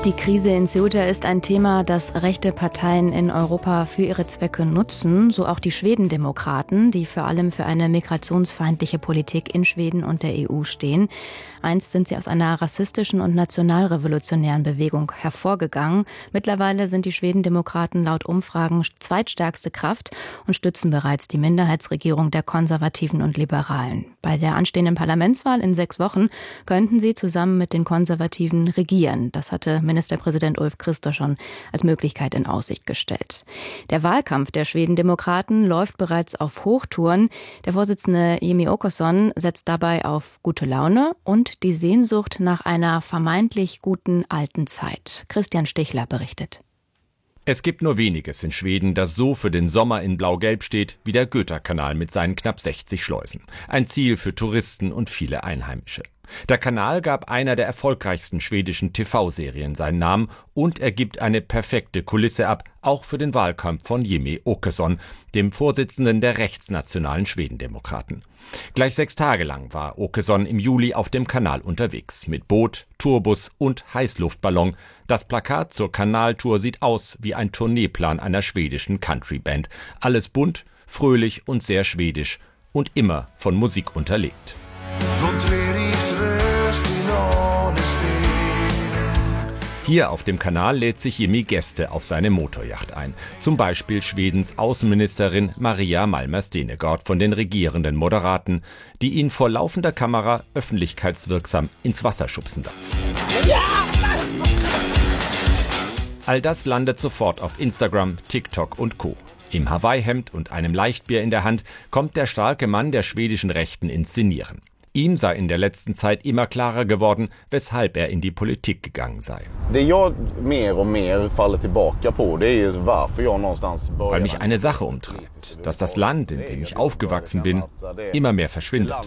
Die Krise in Ceuta ist ein Thema, das rechte Parteien in Europa für ihre Zwecke nutzen, so auch die Schwedendemokraten, die vor allem für eine migrationsfeindliche Politik in Schweden und der EU stehen. Einst sind sie aus einer rassistischen und nationalrevolutionären Bewegung hervorgegangen. Mittlerweile sind die Schwedendemokraten laut Umfragen zweitstärkste Kraft und stützen bereits die Minderheitsregierung der Konservativen und Liberalen. Bei der anstehenden Parlamentswahl in 6 Wochen könnten sie zusammen mit den Konservativen regieren. Das hatte Ministerpräsident Ulf Kristersson als Möglichkeit in Aussicht gestellt. Der Wahlkampf der Schwedendemokraten läuft bereits auf Hochtouren. Der Vorsitzende Jimmie Åkesson setzt dabei auf gute Laune und die Sehnsucht nach einer vermeintlich guten alten Zeit. Christian Stichler berichtet. Es gibt nur weniges in Schweden, das so für den Sommer in Blau-Gelb steht wie der Göta-Kanal mit seinen knapp 60 Schleusen. Ein Ziel für Touristen und viele Einheimische. Der Kanal gab einer der erfolgreichsten schwedischen TV-Serien seinen Namen und er gibt eine perfekte Kulisse ab, auch für den Wahlkampf von Jimmie Åkesson, dem Vorsitzenden der rechtsnationalen Schwedendemokraten. Gleich 6 Tage lang war Åkesson im Juli auf dem Kanal unterwegs, mit Boot, Tourbus und Heißluftballon. Das Plakat zur Kanaltour sieht aus wie ein Tourneeplan einer schwedischen Countryband. Alles bunt, fröhlich und sehr schwedisch und immer von Musik unterlegt. Hier auf dem Kanal lädt sich Jimmie Gäste auf seine Motoryacht ein. Zum Beispiel Schwedens Außenministerin Maria Malmer Stenergard von den regierenden Moderaten, die ihn vor laufender Kamera öffentlichkeitswirksam ins Wasser schubsen darf. All das landet sofort auf Instagram, TikTok und Co. Im Hawaii-Hemd und einem Leichtbier in der Hand kommt der starke Mann der schwedischen Rechten ins Szenieren. Ihm sei in der letzten Zeit immer klarer geworden, weshalb er in die Politik gegangen sei. Weil mich eine Sache umtreibt, dass das Land, in dem ich aufgewachsen bin, immer mehr verschwindet.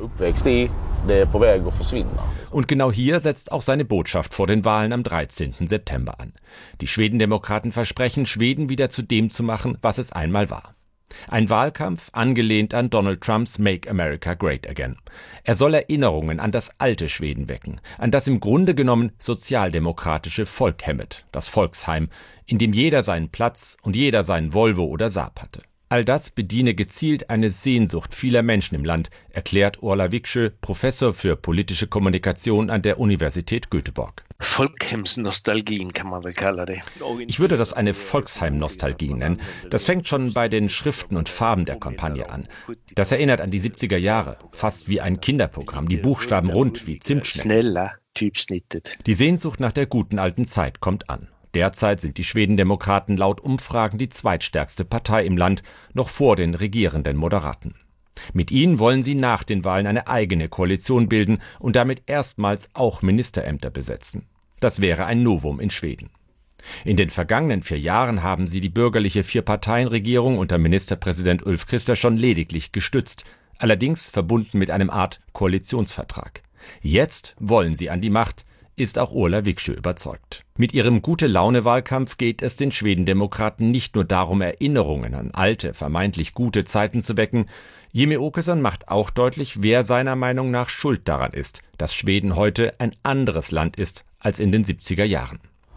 Und genau hier setzt auch seine Botschaft vor den Wahlen am 13. September an. Die Schwedendemokraten versprechen, Schweden wieder zu dem zu machen, was es einmal war. Ein Wahlkampf, angelehnt an Donald Trumps Make America Great Again. Er soll Erinnerungen an das alte Schweden wecken, an das im Grunde genommen sozialdemokratische Folkhemmet, das Volksheim, in dem jeder seinen Platz und jeder seinen Volvo oder Saab hatte. All das bediene gezielt eine Sehnsucht vieler Menschen im Land, erklärt Orla Viksjö, Professor für politische Kommunikation an der Universität Göteborg. Folkhemsnostalgien kann man wohl sagen. Ich würde das eine Volksheim-Nostalgie nennen. Das fängt schon bei den Schriften und Farben der Kampagne an. Das erinnert an die 70er Jahre, fast wie ein Kinderprogramm, die Buchstaben rund wie Zimtschnecken. Die Sehnsucht nach der guten alten Zeit kommt an. Derzeit sind die Schwedendemokraten laut Umfragen die zweitstärkste Partei im Land, noch vor den regierenden Moderaten. Mit ihnen wollen sie nach den Wahlen eine eigene Koalition bilden und damit erstmals auch Ministerämter besetzen. Das wäre ein Novum in Schweden. In den vergangenen 4 Jahren haben sie die bürgerliche 4-Parteien-Regierung unter Ministerpräsident Ulf Kristersson lediglich gestützt, allerdings verbunden mit einem Art Koalitionsvertrag. Jetzt wollen sie an die Macht, ist auch Orla Viksjö überzeugt. Mit ihrem Gute-Laune-Wahlkampf geht es den Schwedendemokraten nicht nur darum, Erinnerungen an alte, vermeintlich gute Zeiten zu wecken. Jimmie Åkesson macht auch deutlich, wer seiner Meinung nach schuld daran ist, dass Schweden heute ein anderes Land ist als in den 70er Jahren.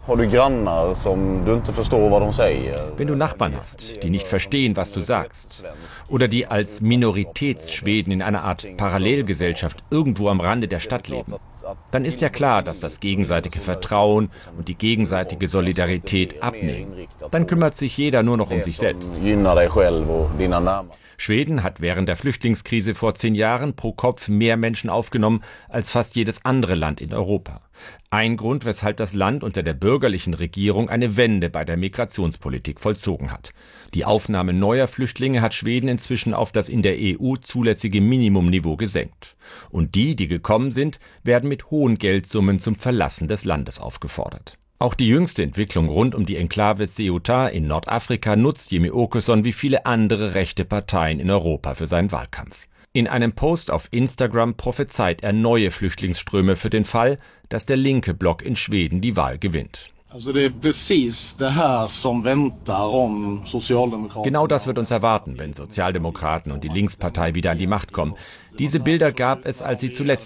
Wenn du Nachbarn hast, die nicht verstehen, was du sagst, oder die als Minoritätsschweden in einer Art Parallelgesellschaft irgendwo am Rande der Stadt leben, dann ist ja klar, dass das gegenseitige Vertrauen und die gegenseitige Solidarität abnehmen. Dann kümmert sich jeder nur noch um sich selbst. Schweden hat während der Flüchtlingskrise vor 10 Jahren pro Kopf mehr Menschen aufgenommen als fast jedes andere Land in Europa. Ein Grund, weshalb das Land unter der bürgerlichen Regierung eine Wende bei der Migrationspolitik vollzogen hat. Die Aufnahme neuer Flüchtlinge hat Schweden inzwischen auf das in der EU zulässige Minimumniveau gesenkt. Und die gekommen sind, werden mit hohen Geldsummen zum Verlassen des Landes aufgefordert. Auch die jüngste Entwicklung rund um die Enklave Ceuta in Nordafrika nutzt Jimmie Åkesson wie viele andere rechte Parteien in Europa für seinen Wahlkampf. In einem Post auf Instagram prophezeit er neue Flüchtlingsströme für den Fall, dass der linke Block in Schweden die Wahl gewinnt. Genau das wird uns erwarten, wenn Sozialdemokraten und die Linkspartei wieder an die Macht kommen. Diese Bilder gab es, als sie zuletzt